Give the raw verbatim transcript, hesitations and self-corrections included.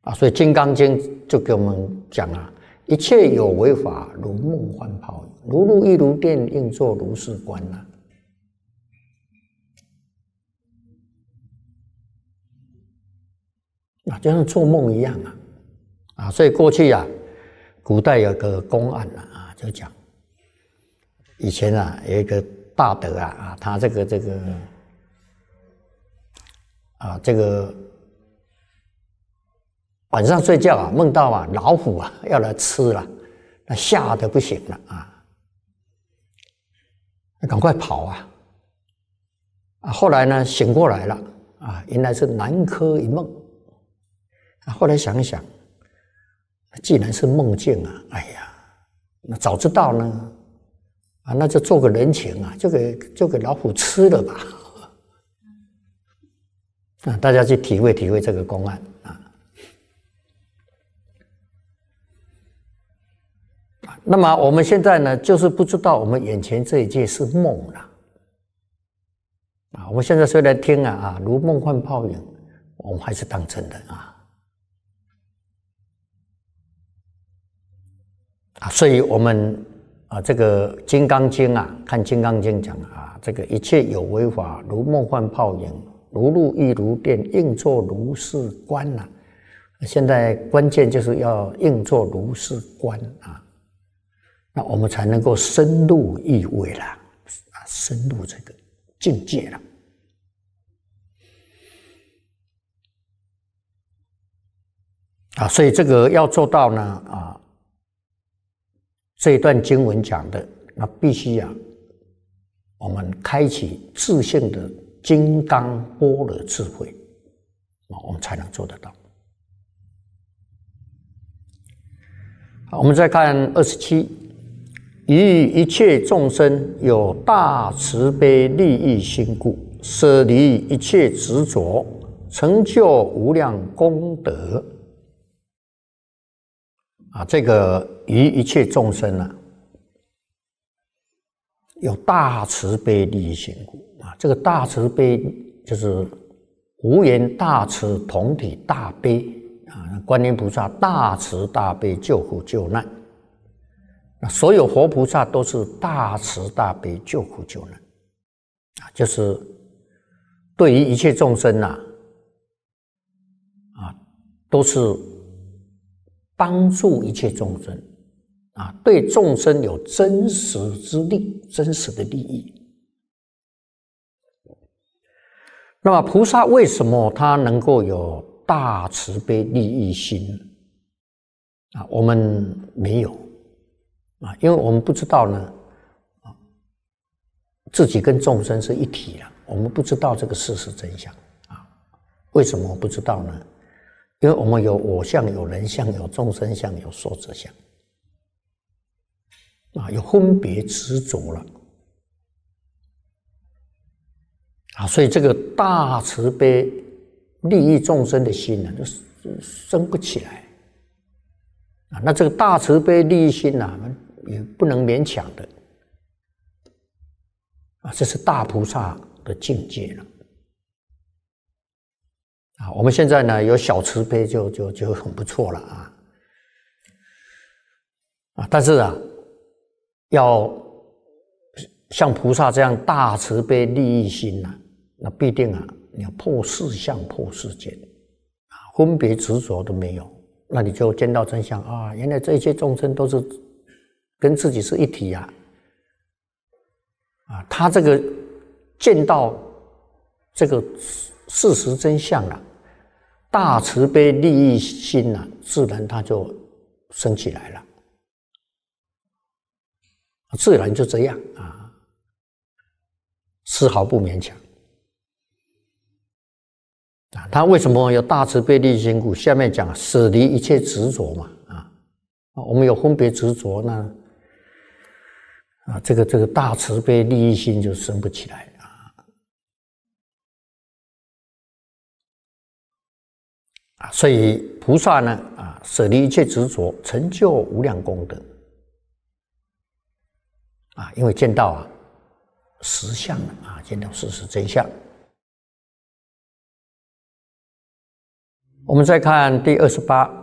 啊，所以《金刚经》就给我们讲啊，一切有为法，如梦幻泡影，如露亦如电，应作如是观啊。啊，就像做梦一样啊，啊，所以过去啊，古代有个公案啊，啊，就讲以前啊，有一个大德啊，啊，他这个这个啊，这个晚上睡觉啊，梦到啊老虎啊要来吃了，那吓得不行了啊，那赶快跑啊！啊，后来呢醒过来了啊，原来是南柯一梦。后来想一想，既然是梦境啊，哎呀，那早知道呢，啊，那就做个人情啊，就给就给老虎吃了吧。啊，大家去体会体会这个公案啊。那么我们现在呢，就是不知道我们眼前这一切是梦了。啊，我们现在虽然听啊啊，如梦幻泡影，我们还是当真的啊。啊，所以我们啊，这个《金刚经》啊，看《金刚经》讲啊，这个一切有为法，如梦幻泡影，如露亦如电，应作如是观啊。现在关键就是要应作如是观啊，那我们才能够深入意味了啊，深入这个境界了。啊，所以这个要做到呢啊。这一段经文讲的，那必须啊，我们开启自性的金刚般若智慧，啊，我们才能做得到。好，我们再看二十七，于一切众生有大慈悲利益心故，舍离一切执着，成就无量功德。啊，这个于一切众生啊，有大慈悲利益心故啊。这个大慈悲就是无言大慈同体大悲啊。观音菩萨大慈大悲救苦救难，那所有活菩萨都是大慈大悲救苦救难啊，就是对于一切众生啊，啊，都是帮助一切众生啊，对众生有真实之利，真实的利益。那么菩萨为什么他能够有大慈悲利益心啊？我们没有啊，因为我们不知道呢，啊，自己跟众生是一体了，我们不知道这个事实真相啊。为什么不知道呢？因为我们有我相，有人相，有众生相，有寿者相啊，有分别执着了啊，所以这个大慈悲利益众生的心呢，就生不起来啊。那这个大慈悲利益心呢，也不能勉强的啊，这是大菩萨的境界了。啊，我们现在呢有小慈悲就就就很不错了啊啊！但是啊，要像菩萨这样大慈悲利益心呐、啊，那必定啊，你要破四相破世间啊，分别执着都没有，那你就见到真相啊！原来这一切众生都是跟自己是一体呀、啊！啊，他这个见到这个事实真相了、啊。大慈悲利益心啊，自然它就升起来了，自然就这样啊，丝毫不勉强啊。他为什么有大慈悲利益心故？下面讲舍离一切执着嘛啊，我们有分别执着呢啊，这个这个大慈悲利益心就升不起来。啊，所以菩萨呢，啊，舍离一切执着，成就无量功德。啊，因为见到啊实相了啊，见到事实真相。 我们再看第二十八